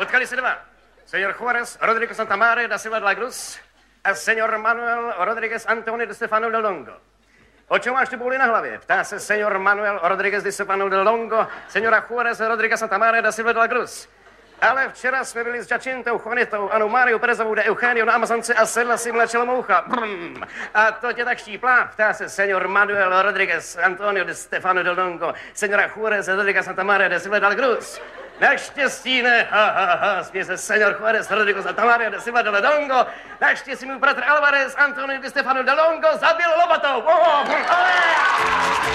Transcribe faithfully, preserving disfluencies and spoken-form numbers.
potkali se dva. Señor Juárez Rodrigo Santamaria da Silva de la Cruz a señor Manuel Rodríguez Antonio de Stefano del Longo. O čem máš tu bůli na hlavě? Ptá se señor Manuel Rodríguez de Stefano del Longo, señora Juárez Rodríguez Santamaria da Silva de la Cruz. Ale včera jsme byli s Jacintou, Juanitou, Anou Máriou Perezovou de Eugenio na Amazonce a sedla si mlečela moucha. Brum. A to tě tak štíplá? Ptá se señor Manuel Rodríguez Antonio de Stefano del Longo, señora Juárez Rodríguez Santamaria de Silva de la Cruz. Naštěstí ne, ha, ha, ha, směje se señor Juárez Rodrigo Santamaria de Silva de Longo. Naštěstí můj bratr Alvarez Antonio de Stefano de Longo zabil lopatou. Oh, oh, oh.